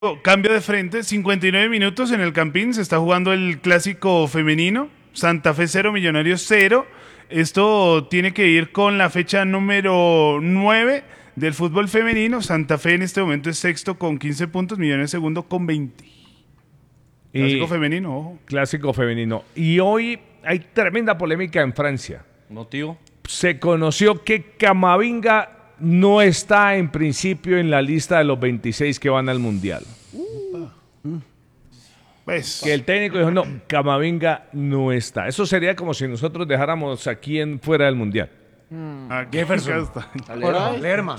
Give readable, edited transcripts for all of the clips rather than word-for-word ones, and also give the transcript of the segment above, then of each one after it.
Cambio de frente, 59 minutos en el Campín, se está jugando el clásico femenino, Santa Fe 0, Millonarios 0. Esto tiene que ir con la fecha número 9 del fútbol femenino. Santa Fe en este momento es sexto con 15 puntos, Millonarios segundo con 20. Clásico femenino, ojo. Clásico femenino. Y hoy hay tremenda polémica en Francia. ¿Motivo? Se conoció que Camavinga no está en principio en la lista de los 26 que van al Mundial. Pues, Que el técnico dijo, no, Camavinga no está. Eso sería como si nosotros dejáramos a quien fuera del Mundial. Jefferson. Lerma.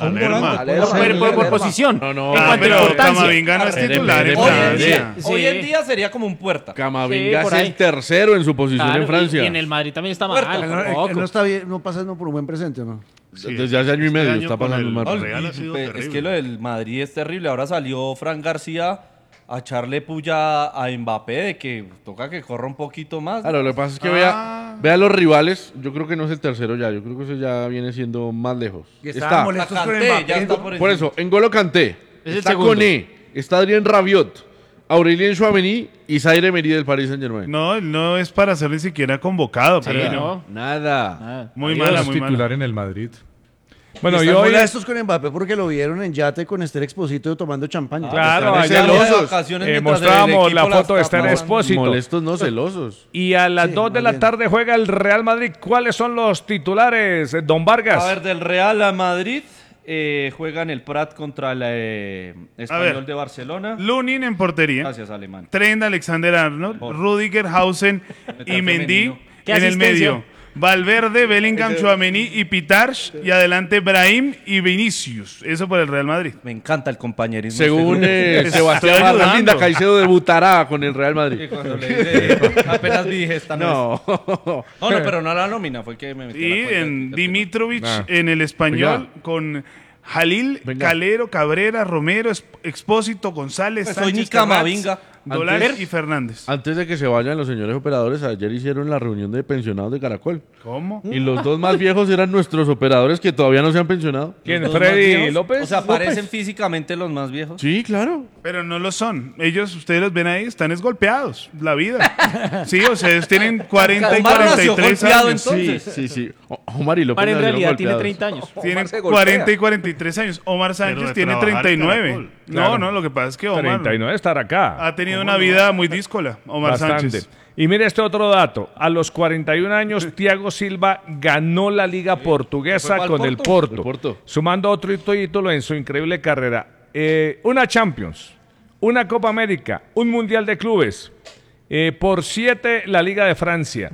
Por posición. No, En cuanto a pero importancia. Camavinga no es titular en Hoy en Francia. día, Sí. hoy en día sería como un puerta. Camavinga Sí, por es ahí. el tercero en su posición Claro, en Francia. y en el Madrid también está Puerta. mal. Él tampoco. no está bien, no pasando por un buen presente, ¿no? Sí. Desde hace año y medio año está con pasando el mal. Real ha sido Es terrible. que lo del Madrid es terrible. Ahora salió Fran García a echarle puya a Mbappé de que toca que corra un poquito más. Claro, lo que pasa es que vea los rivales. Yo creo que no es el tercero ya. Yo creo que eso ya viene siendo más lejos. Y estaban Está, molestos con Kanté, Mbappé. ya está por por encima. eso, N'Golo Kanté, Es el está segundo. Koné, está Adrien Rabiot, Aurélien Tchouaméni y Zaire Emery del Paris Saint-Germain. No, él no es para ser ni siquiera convocado. Sí, pero no. Nada. Nada. Muy Adiós, mala, muy titular mala. en el Madrid. Bueno, Están y hoy... molestos con Mbappé porque lo vieron en yate con Esther Expósito tomando champaña. Claro, Están allá celosos. De vacaciones mientras el mostrábamos la equipo foto de está Esther pasando. Expósito. Molestos, no celosos. Y a las Sí, 2 de más la bien. tarde juega el Real Madrid. ¿Cuáles son los titulares, don Vargas? A ver, del Real a Madrid juegan el Prat contra el Español de Barcelona. Lunin en portería. Gracias, Alemán. Trent, Alexander-Arnold, Rudiger, Hausen y Mendy femenino. ¿Qué en el asistencia? medio. Valverde, Bellingham, Tchouaméni y Pitarch y adelante Brahim y Vinicius. Eso por el Real Madrid. Me encanta el compañerismo. Según Estoy Sebastián ayudando. Marralinda, Caicedo debutará con el Real Madrid. Cuando le dije, apenas dije esta No. no, pero no la nómina, fue que me metí a la Y cuenta en de- Dimitrovic Ah. en el español Venga. con Jalil, Venga. Calero, Cabrera, Romero, Expósito, González, Pues soy Sánchez, ni Camavinga. Dolar Antes- y Fernández. Antes de que se vayan los señores operadores, ayer hicieron la reunión de pensionados de Caracol. ¿Cómo? Y los dos más viejos eran nuestros operadores que todavía no se han pensionado. ¿Quién? Los más ¿Freddy viejos. López? O sea, López. parecen físicamente los más viejos. Sí, claro. Pero no lo son. Ellos, ustedes los ven ahí, están esgolpeados. La vida. Sí, o sea, ellos tienen 40 y Omar nació 43 golpeado, años. entonces. Sí. Omar y López Para en nacieron realidad tiene golpeados. 30 años. Tienen se golpea. 40 y 43 años. Omar Sánchez de tiene trabajar 39. Caracol. Claro. No, lo que pasa es que Omar 39 estar acá. ha tenido una vida muy díscola. Omar Bastante. Sánchez. Y mire este otro dato. A los 41 años, Thiago Silva ganó la Liga Portuguesa pa'l con el Porto. Porto, El Porto. sumando otro título en su increíble carrera. Una Champions, una Copa América, un Mundial de Clubes, por 7 la Liga de Francia,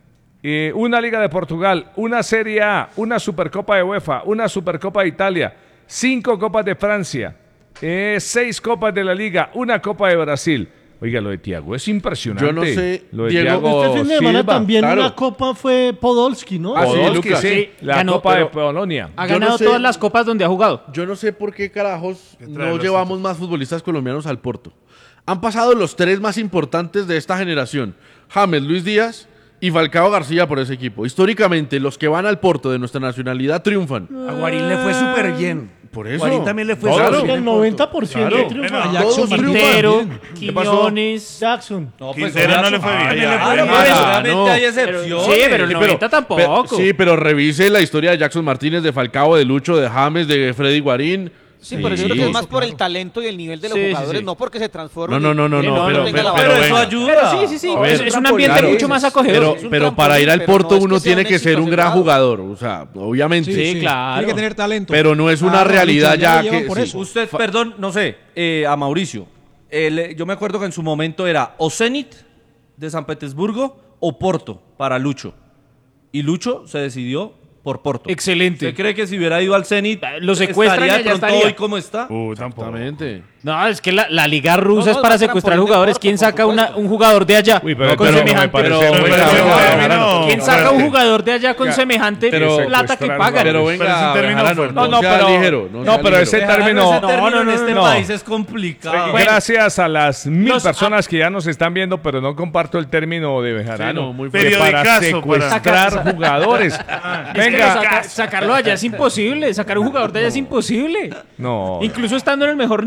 una Liga de Portugal, una Serie A, una Supercopa de UEFA, una Supercopa de Italia, 5 Copas de Francia, 6 Copas de la Liga, una Copa de Brasil. Oiga, lo de Thiago es impresionante. Yo no sé, Lo de Diego, Thiago Este fin de semana Silva. también claro. una copa fue Podolski, ¿no? Ah, sí, Podolski, Lucas. sí, la Ganó, Copa de pero- Polonia. Ha Yo no ganado sé- todas las copas donde ha jugado. Yo no sé por qué carajos traen no los llevamos más futbolistas colombianos al Porto. Han pasado los 3 más importantes de esta generación. James, Luis Díaz y Falcao García por ese equipo. Históricamente, los que van al Porto de nuestra nacionalidad triunfan. A Guarín le fue súper bien. Por eso. Guarín también le fue Claro. súper bien. El 90% Claro. triunfa. Bueno, Jackson todos triunfa. Quintero, Bien. Quiñones. Jackson. No, Quintero no le fue bien. Claro, Ah, pues, no. obviamente hay Pero, excepciones. sí, pero el 90 tampoco. Sí, pero revise la historia de Jackson Martínez, de Falcao, de Lucho, de James, de Freddy Guarín. Sí, pero yo creo que es más por el talento y el nivel de los Sí, sí, jugadores, sí. no porque se transformen. No, no, pero, tenga la Pero eso venga. ayuda. Pero sí. A ver, Es un ambiente claro, mucho más acogedor. Pero, Es un pero para ir al trampolín, Porto pero no es uno que sea tiene un que ser un éxito gran asegurado. jugador, o sea, obviamente. Sí, claro. Tiene que tener talento. Pero no es una Claro, realidad Lucho, ya ya lo llevan que... por sí. eso. Usted, perdón, no sé, a Mauricio. Yo me acuerdo que en su momento era o Zenit de San Petersburgo o Porto para Lucho. Y Lucho se decidió por Porto. Excelente. ¿Usted cree que si hubiera ido al Zenit Lo secuestran y estaría de allá pronto estaría. hoy como está? Tampoco. Exactamente. No, es que la liga rusa No, es no, para es secuestrar trampolín de jugadores. Porto, ¿Quién por saca supuesto. un jugador de allá Uy, con pero me semejante? parece pero- muy pero- grave. ¿Quién saca un jugador de allá con semejante pero- plata que secuestrar pagan? Pero Pero es venga, un término Bejarano, fuerte. no sea ligero. no, sea pero ligero. ese Dejar término... ese término en este no. país es complicado. Gracias a las 1000 Nos- personas que ya nos están viendo, pero no comparto el término de Bejarano. Sí, no, muy que fuerte. para Periodicazo, secuestrar para- jugadores. Es que Venga. sacarlo allá es imposible. Sacar un jugador de allá es imposible. No. Incluso estando en el mejor nivel, sacar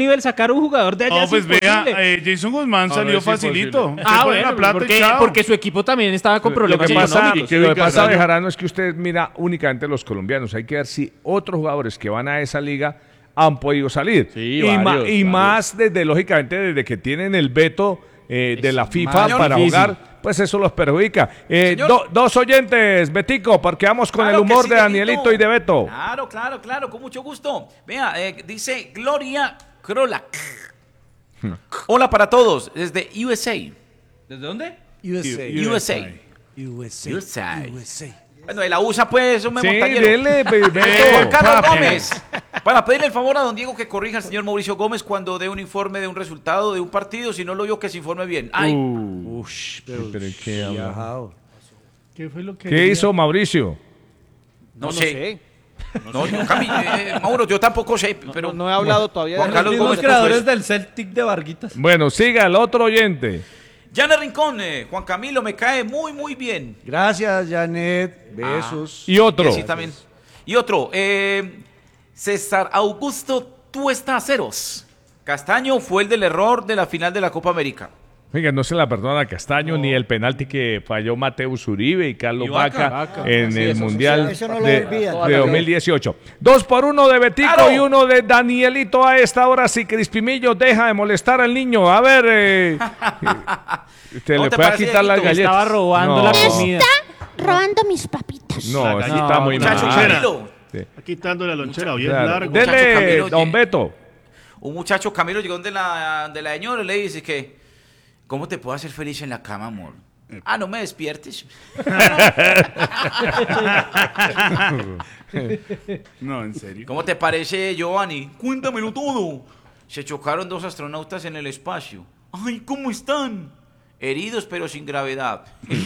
sacar un jugador de allá No, es pues vea, imposible. Jason Guzmán No, salió no es facilito. imposible. Se pone Bueno, la plata y chao. porque su equipo también estaba con Lo problemas que pasa, económicos. lo que pasa, Casano. Bejarano, es que usted mira únicamente los colombianos. Hay que ver si otros jugadores que van a esa liga han podido salir. Sí, y varios. más lógicamente, desde que tienen el veto de la FIFA más para difícil. jugar, pues eso los perjudica. Señor. Dos oyentes, Betico, porque vamos con Claro el que humor sí, de Betito. Danielito y de Beto. Claro, con mucho gusto. Vea, dice Gloria Krolak. Hola para todos, desde USA. ¿Desde dónde? USA. Bueno, de la USA, pues, eso me Sí, montañero. dele, Beto. Juan Carlos Papi. Gómez. Para pedirle el favor a don Diego que corrija al señor Mauricio Gómez cuando dé un informe de un resultado de un partido, si no lo digo que se informe bien. Ay, Pero ¿qué habla? Viajado. ¿Qué fue lo que ¿Qué hizo Mauricio? no sé. No, yo, Mauro, yo tampoco sé, pero No he hablado todavía Juan de Carlos Los Gómez, creadores pues, del Celtic de Varguitas. Bueno, siga el otro oyente. Yana Rincón, Juan Camilo me cae muy bien. Gracias, Janet. Besos. Y otro. Sí, también. Y otro, César Augusto Tuestaceros. Castaño fue el del error de la final de la Copa América. Oiga, no se la perdona a Castaño ni el penalti que falló Mateus Uribe y Carlos Y Vaca. Vaca en el Mundial eso no lo de, olvidan. de 2018. 2-1 de Betico ¡Claro! y 1 de Danielito a esta hora. Si Crispimillo deja de molestar al niño. A ver, te ¿Cómo le te puede parece, quitar las Dieguito? galletas. Estaba robando No. la comida. Robando mis papitas. No, eso está muy Muchacho mal. Camilo. Está quitando la lonchera, hoy es Claro. largo. Muchacho Dele, Camilo, don oye. Beto. Un muchacho Camilo llegó de la señora y le dice que, ¿cómo te puedo hacer feliz en la cama, amor? Ah, no me despiertes. No, en serio. ¿Cómo te parece, Giovanni? Cuéntamelo todo. Se chocaron dos astronautas en el espacio. Ay, ¿cómo están? Heridos pero sin gravedad.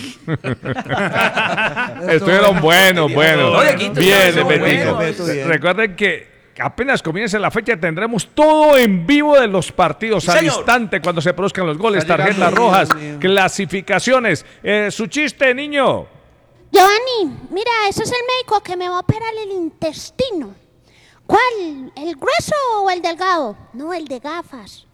Estuvieron buenos, buenos. No, Dieguito, Bien, estuvo Betico. bueno. Bien. Recuerden que apenas comience la fecha tendremos todo en vivo de los partidos Sí, al señor. instante cuando se produzcan los goles, Está tarjetas llegando, rojas, Dios mío. clasificaciones. Su chiste, niño. Giovanni, mira, ese es el médico que me va a operar el intestino. ¿Cuál? ¿El grueso o el delgado? No, el de gafas.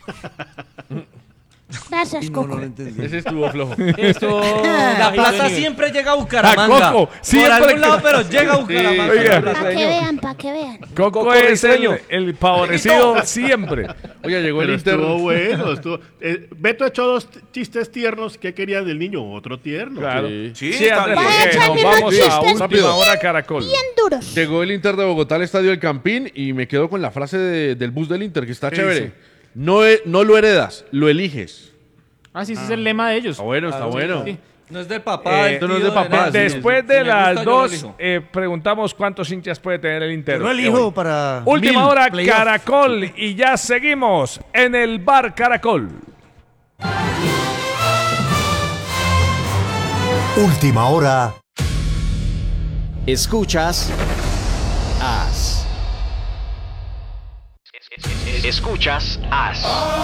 Gracias, No, Coco. no lo entendí. Ese estuvo flojo. Esto. La plata siempre llega a Bucaramanga. A Coco, Por siempre algún que- lado, pero llega a Bucaramanga. Oiga. Para que vean, para que vean. Coco, Coco es Risueño. el favorecido siempre. Oiga, llegó el Pero Inter. estuvo bueno. Beto echó dos chistes tiernos. ¿Qué quería del niño? Otro tierno. Claro. Sí. Sí, Sí, está Andrés, bien. Voy a porque echar nos mis vamos a chistes última rápido. hora Caracol. Bien duros. Llegó el Inter de Bogotá al estadio del Campín y me quedo con la frase del bus del Inter, que está chévere. dice? No, no lo heredas, lo eliges. Ah, sí, ese es el lema de ellos. Está bueno, está bueno. Sí. No es de papá. Eh, el tío, no es de papá, nada. sí, Después Si de me las gusta, yo lo dos, elijo. preguntamos cuántos hinchas puede tener el Inter. Yo lo elijo para. Última 1000 hora, playoff. Caracol. Y ya seguimos en el bar Caracol. Última hora. Escuchas As. Escuchas As.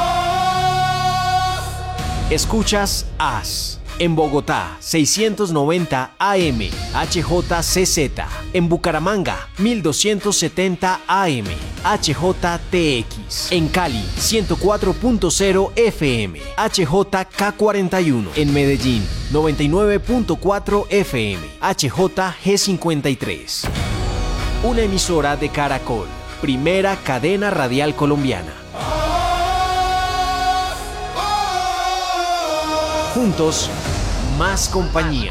Escuchas As. En Bogotá, 690 AM, HJCZ. En Bucaramanga, 1270 AM, HJTX. En Cali, 104.0 FM, HJK41. En Medellín, 99.4 FM, HJG53. Una emisora de Caracol, primera cadena radial colombiana. Juntos, más compañía.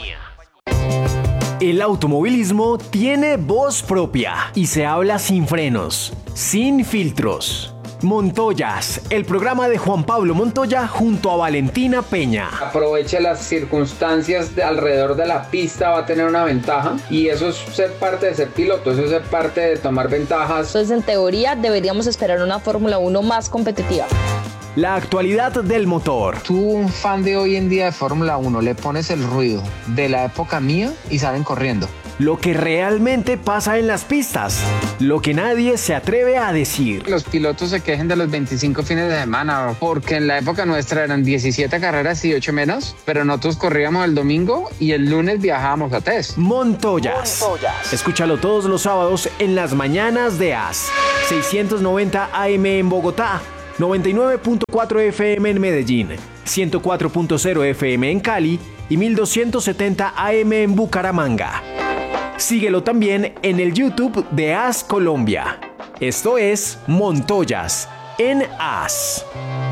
El automovilismo tiene voz propia y se habla sin frenos, sin filtros. Montoyas, el programa de Juan Pablo Montoya junto a Valentina Peña. Aproveche las circunstancias de alrededor de la pista, va a tener una ventaja y eso es ser parte de ser piloto, eso es ser parte de tomar ventajas. Entonces, en teoría, deberíamos esperar una Fórmula 1 más competitiva. La actualidad del motor. Tú, un fan de hoy en día de Fórmula 1, le pones el ruido de la época mía y salen corriendo. lo que realmente pasa en las pistas, lo que nadie se atreve a decir. Los pilotos se quejen de los 25 fines de semana, porque en la época nuestra eran 17 carreras y 8 menos, pero nosotros corríamos el domingo y el lunes viajábamos a test. Montoyas. Escúchalo todos los sábados en las mañanas de AS. 690 AM en Bogotá, 99.4 FM en Medellín, 104.0 FM en Cali y 1270 AM en Bucaramanga. Síguelo también en el YouTube de AS Colombia. Esto es Montoyas en AS.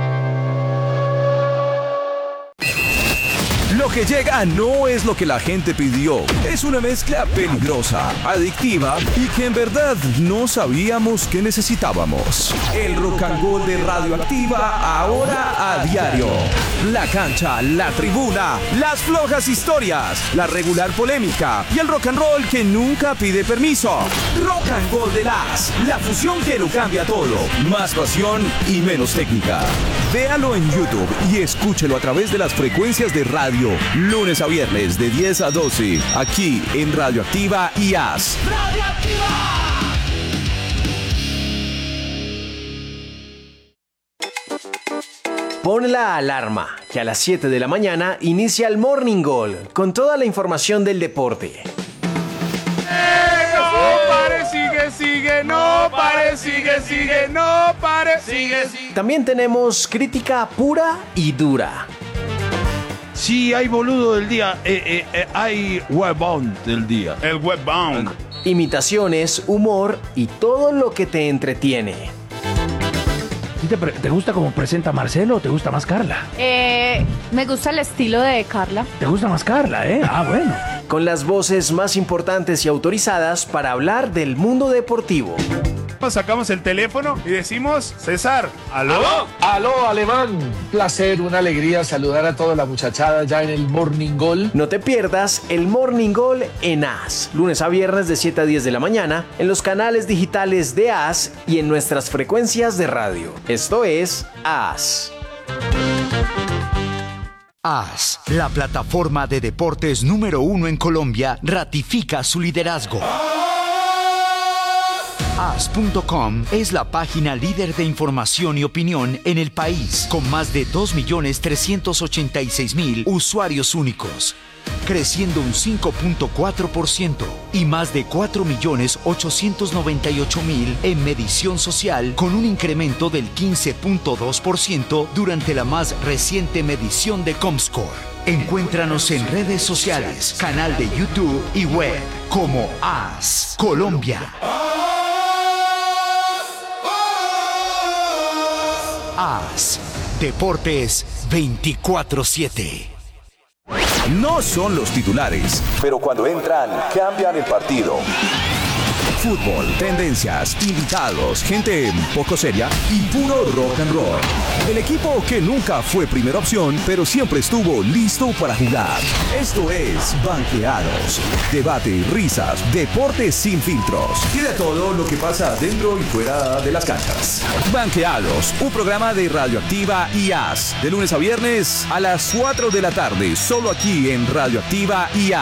Lo que llega no es lo que la gente pidió. Es una mezcla peligrosa, adictiva y que en verdad no sabíamos que necesitábamos. El rock and roll de Radioactiva ahora a diario. La cancha, la tribuna, las flojas historias, la regular polémica y el rock and roll que nunca pide permiso. Rock and roll de la fusión que lo cambia todo. Más pasión y menos técnica. Véalo en YouTube y escúchelo a través de las frecuencias de radio. Lunes a viernes de 10 a 12, aquí en Radioactiva y AS. Pon la alarma, que a las 7 de la mañana inicia el Morning Goal, con toda la información del deporte. No pare, sigue, no pare, sigue, no pare, sigue. También tenemos crítica pura y dura. Sí, hay boludo del día, hay webbound del día. El webbound. Imitaciones, humor y todo lo que te entretiene. ¿Te gusta cómo presenta Marcelo o te gusta más Carla? Me gusta el estilo de Carla. ¿Te gusta más Carla, Ah, bueno. Con las voces más importantes y autorizadas para hablar del mundo deportivo. Sacamos el teléfono y decimos, César, ¿aló? Aló, Alemán. Placer, una alegría saludar a toda la muchachada ya en el Morning Goal. No te pierdas el Morning Goal en AS, lunes a viernes de 7 a 10 de la mañana, en los canales digitales de AS y en nuestras frecuencias de radio. Esto es AS. AS, la plataforma de deportes número 1 en Colombia, ratifica su liderazgo. AS.com es la página líder de información y opinión en el país, con más de 2.386.000 usuarios únicos, creciendo un 5.4% y más de 4.898.000 en medición social, con un incremento del 15.2% durante la más reciente medición de Comscore. Encuéntranos en redes sociales, canal de YouTube y web como AS Colombia. AS, Deportes 24/7. No son los titulares, pero cuando entran, cambian el partido. Fútbol, tendencias, invitados, gente poco seria y puro rock and roll. El equipo que nunca fue primera opción, pero siempre estuvo listo para jugar. Esto es Banqueados. Debate, risas, deportes sin filtros y de todo lo que pasa dentro y fuera de las canchas. Banqueados, un programa de Radioactiva y AS, de lunes a viernes a las 4 de la tarde, solo aquí en Radioactiva y AS.